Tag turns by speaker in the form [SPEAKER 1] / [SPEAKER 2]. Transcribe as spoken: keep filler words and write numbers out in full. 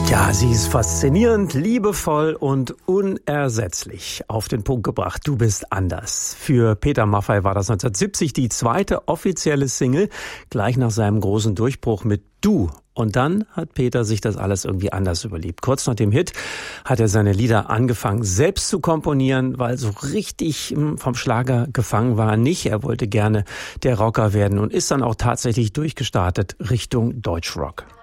[SPEAKER 1] Ja, sie ist faszinierend, liebevoll und unersetzlich. Auf den Punkt gebracht, du bist anders. Für Peter Maffay war das neunzehnhundertsiebzig die zweite offizielle Single, gleich nach seinem großen Durchbruch mit Du. Und dann hat Peter sich das alles irgendwie anders überlebt. Kurz nach dem Hit hat er seine Lieder angefangen selbst zu komponieren, weil so richtig vom Schlager gefangen war er nicht. Er wollte gerne der Rocker werden und ist dann auch tatsächlich durchgestartet Richtung Deutschrock.